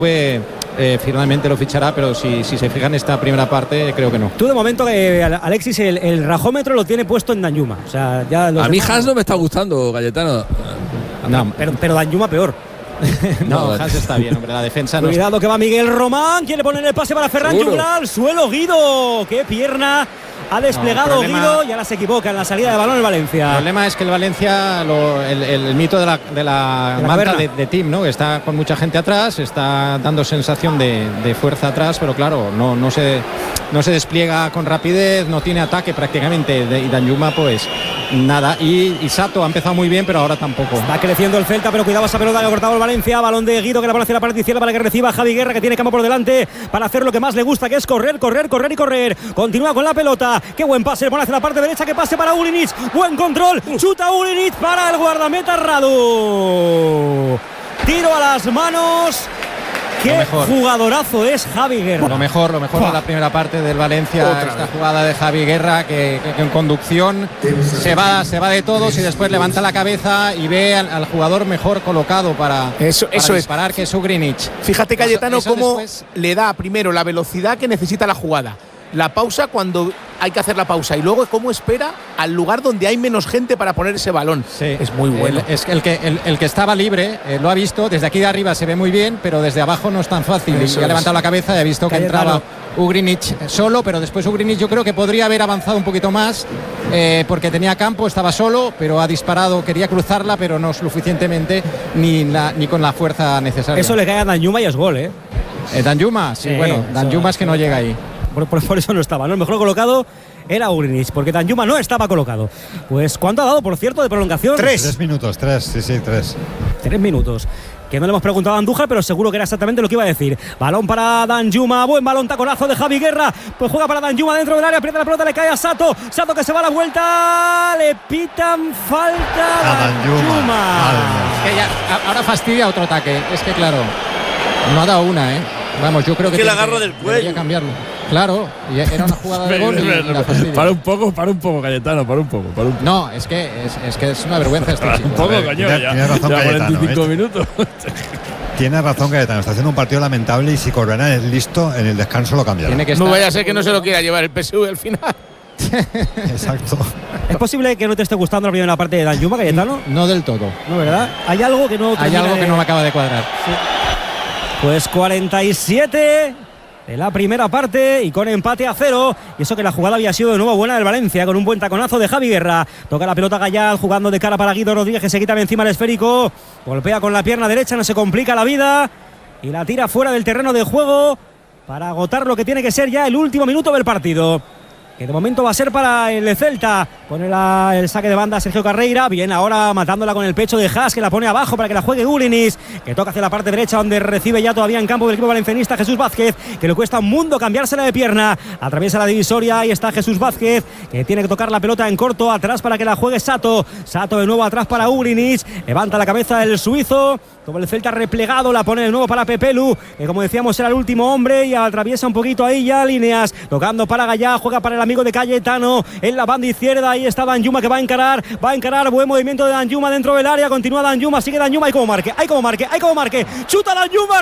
finalmente lo fichará, pero si se fija en esta primera parte, creo que no. Tú de momento, Alexis, el rajómetro lo tiene puesto en Danjuma. O sea, ya a mí Haas no me está gustando, Cayetano. No, pero Danjuma peor. No, Haas está bien, hombre, la defensa no. Cuidado que va Miguel Román, quiere poner el pase para Ferran Juglar al suelo. Guido, qué pierna ha desplegado Guido y ahora se equivoca en la salida de balón el Valencia. El problema es que el Valencia, el mito de la marca de Team, ¿no? Está con mucha gente atrás, está dando sensación de fuerza atrás, pero claro, no se despliega con rapidez, no tiene ataque prácticamente, y Danjuma pues nada. Y Sato ha empezado muy bien, pero ahora tampoco. Está creciendo el Celta, pero cuidado esa pelota que ha cortado el Valencia. Balón de Guido que la pone hacia la pared izquierda para que reciba Javi Guerra, que tiene campo por delante para hacer lo que más le gusta, que es correr. Continúa con la pelota. Qué buen pase, le pone hacia la parte derecha, que pase para Ulinich. Buen control, chuta Ulinich para el guardameta Radu. Tiro a las manos. Qué jugadorazo es Javi Guerra. Lo mejor de la primera parte del Valencia, esta jugada de Javi Guerra que en conducción se va de todos y después levanta la cabeza y ve al jugador mejor colocado para disparar, que es Ugrinic. Fíjate, Cayetano, cómo le da primero la velocidad que necesita la jugada, la pausa cuando hay que hacer la pausa, y luego cómo espera al lugar donde hay menos gente para poner ese balón. Sí. Es muy bueno. Es que el que estaba libre lo ha visto, desde aquí de arriba se ve muy bien, pero desde abajo no es tan fácil. Ha levantado la cabeza y ha visto que entraba Ugrinic solo, pero después Ugrinic yo creo que podría haber avanzado un poquito más, porque tenía campo, estaba solo, pero ha disparado, quería cruzarla, pero no suficientemente ni con la fuerza necesaria. Eso le cae a Danjuma y es gol, Danjuma, sí, bueno, Danjuma es que no llega ahí. Por eso no estaba, ¿no? El mejor colocado era Ugrinic, porque Danjuma no estaba colocado. Pues ¿cuánto ha dado, por cierto, de prolongación? 3 minutos, 3. 3 minutos. Que no le hemos preguntado a Andújar, pero seguro que era exactamente lo que iba a decir. Balón para Danjuma, buen balón, taconazo de Javi Guerra. Pues juega para Danjuma dentro del área, pierde la pelota, le cae a Sato. Sato que se va a la vuelta, le pitan falta a Danjuma. Es que ya, ahora fastidia otro ataque, es que claro, no ha dado una, Vamos, yo creo que le agarra del cuello. Cambiarlo. Claro, era una jugada de gol y la fastidia. Para un poco, Cayetano, para un poco. No, es que es una vergüenza este chico. Un poco, coño, tiene razón, ya Cayetano, 45 minutos. Tiene razón, Cayetano, está haciendo un partido lamentable, y si Corberán es listo, en el descanso lo cambiará. No vaya a ser que no se lo quiera llevar el PSV al final. Exacto. ¿Es posible que no te esté gustando la primera parte de Danjuma, Cayetano? No del todo. No, ¿verdad? Hay algo que no me acaba de cuadrar. Sí. Pues 47 de la primera parte y con empate a 0. Y eso que la jugada había sido de nuevo buena del Valencia, con un buen taconazo de Javi Guerra. Toca la pelota Gallal, jugando de cara para Guido Rodríguez, que se quita de encima el esférico. Golpea con la pierna derecha, no se complica la vida. Y la tira fuera del terreno de juego para agotar lo que tiene que ser ya el último minuto del partido, que de momento va a ser para el Celta. Pone el saque de banda Sergio Carreira. Bien, ahora matándola con el pecho de Haas, que la pone abajo para que la juegue Ulinis, que toca hacia la parte derecha, donde recibe ya todavía en campo del equipo valencianista Jesús Vázquez, que le cuesta un mundo cambiársela de pierna. Atraviesa la divisoria, ahí está Jesús Vázquez, que tiene que tocar la pelota en corto, atrás para que la juegue Sato. Sato de nuevo atrás para Ulinis. Levanta la cabeza el suizo. Todo el Celta replegado, la pone de nuevo para Pepelu, que como decíamos era el último hombre, y atraviesa un poquito ahí ya líneas, tocando para Gallá, juega para el amigo de Cayetano en la banda izquierda. Ahí está Danjuma, que va a encarar, buen movimiento de Danjuma dentro del área, continúa Danjuma, sigue Danjuma, hay como marque, chuta Danjuma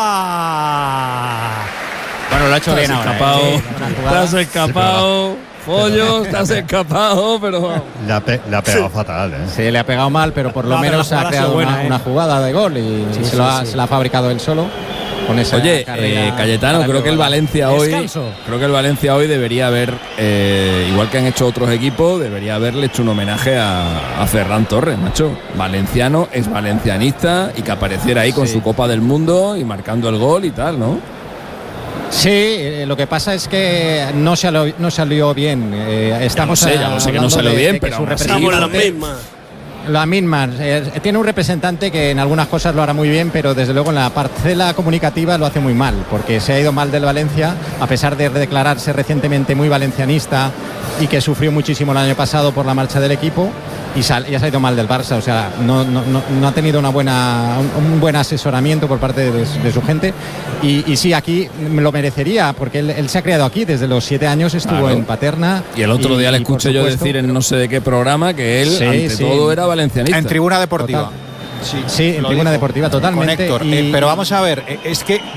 arriba. Bueno, lo ha hecho bien ahora. Te has escapado. Pollo, estás escapado, pero le ha pegado fatal, Sí, le ha pegado mal, pero por lo menos ha creado una jugada de gol y se la ha fabricado él solo. Con esa Cayetano, creo que el Valencia hoy debería haber, igual que han hecho otros equipos, debería haberle hecho un homenaje a Ferran Torres, macho. Valenciano, es valencianista, y que apareciera ahí con su Copa del Mundo y marcando el gol y tal, ¿no? Sí, lo que pasa es que no salió bien. Estamos ya lo sé que no salió bien, pero estamos la misma. Tiene un representante que en algunas cosas lo hará muy bien, pero desde luego en la parcela comunicativa lo hace muy mal, porque se ha ido mal del Valencia, a pesar de declararse recientemente muy valencianista y que sufrió muchísimo el año pasado por la marcha del equipo, y ya se ha ido mal del Barça. O sea, no ha tenido un buen asesoramiento por parte de su gente, y sí, aquí lo merecería, porque él se ha criado aquí, desde los 7 años estuvo en Paterna. Y el otro día le escuché yo decir en no sé de qué programa que él ante todo era valencianista. En Tribuna Deportiva. Total. Sí, en Tribuna Deportiva, totalmente. Héctor, pero vamos a ver, es que